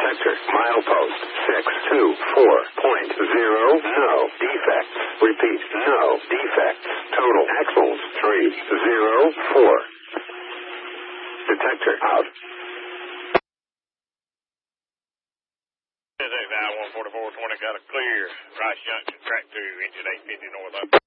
detector. Milepost 624.0. No defects. Repeat, no defects. Total axles 304. Detector out. I-14420 got a clear. Rice Junction, track 2, engine 850 north up.